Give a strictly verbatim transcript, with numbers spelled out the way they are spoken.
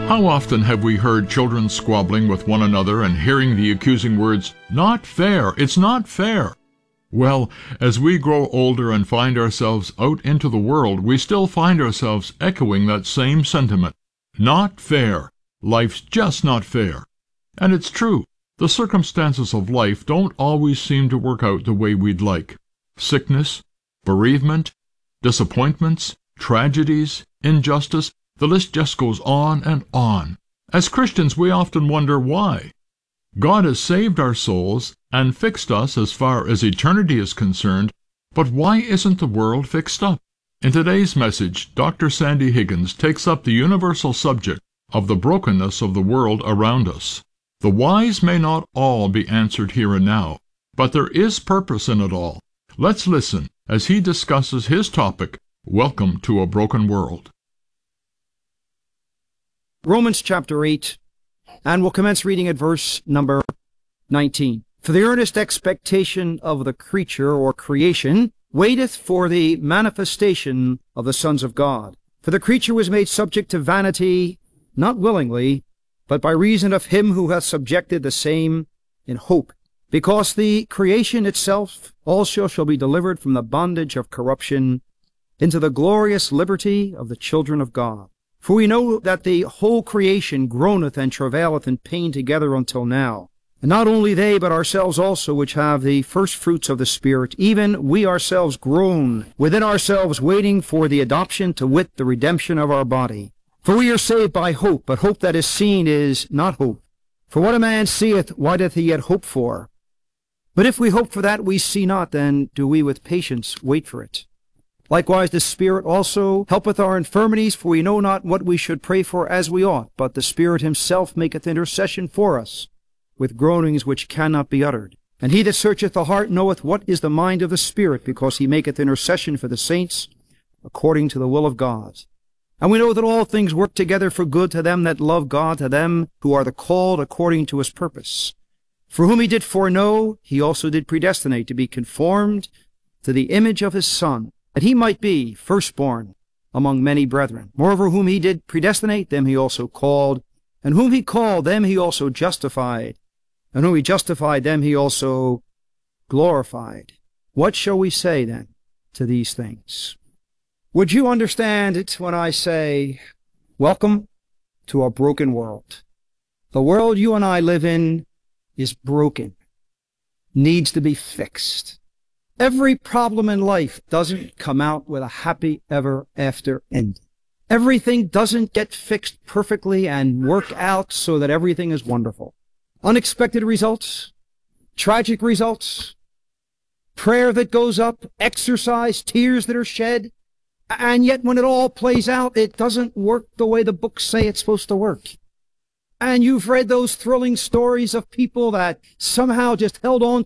How often have we heard children squabbling with one another and hearing the accusing words, "Not fair, it's not fair"? Well, as we grow older and find ourselves out into the world, we still find ourselves echoing that same sentiment. Not fair. Life's just not fair. And it's true. The circumstances of life don't always seem to work out the way we'd like. Sickness, bereavement, disappointments, tragedies, injustice, the list just goes on and on. As Christians, we often wonder why. God has saved our souls and fixed us as far as eternity is concerned, but why isn't the world fixed up? In today's message, Doctor Sandy Higgins takes up the universal subject of the brokenness of the world around us. The whys may not all be answered here and now, but there is purpose in it all. Let's listen as he discusses his topic, Welcome to a Broken World. Romans chapter eight, and we'll commence reading at verse number nineteen. For the earnest expectation of the creature or creation waiteth for the manifestation of the sons of God. For the creature was made subject to vanity, not willingly, but by reason of him who hath subjected the same in hope. Because the creation itself also shall be delivered from the bondage of corruption into the glorious liberty of the children of God. For we know that the whole creation groaneth and travaileth in pain together until now. And not only they, but ourselves also, which have the first fruits of the Spirit, even we ourselves groan within ourselves, waiting for the adoption, to wit, the redemption of our body. For we are saved by hope, but hope that is seen is not hope. For what a man seeth, why doth he yet hope for? But if we hope for that we see not, then do we with patience wait for it. Likewise the Spirit also helpeth our infirmities, for we know not what we should pray for as we ought, but the Spirit himself maketh intercession for us, with groanings which cannot be uttered. And he that searcheth the heart knoweth what is the mind of the Spirit, because he maketh intercession for the saints according to the will of God. And we know that all things work together for good to them that love God, to them who are the called according to his purpose. For whom he did foreknow, he also did predestinate to be conformed to the image of his Son, that he might be firstborn among many brethren. Moreover, whom he did predestinate, them he also called. And whom he called, them he also justified. And whom he justified, them he also glorified. What shall we say, then, to these things? Would you understand it when I say, welcome to a broken world? The world you and I live in is broken, needs to be fixed. Every problem in life doesn't come out with a happy ever after ending. Everything doesn't get fixed perfectly and work out so that everything is wonderful. Unexpected results, tragic results, prayer that goes up, exercise, tears that are shed, and yet when it all plays out, it doesn't work the way the books say it's supposed to work. And you've read those thrilling stories of people that somehow just held on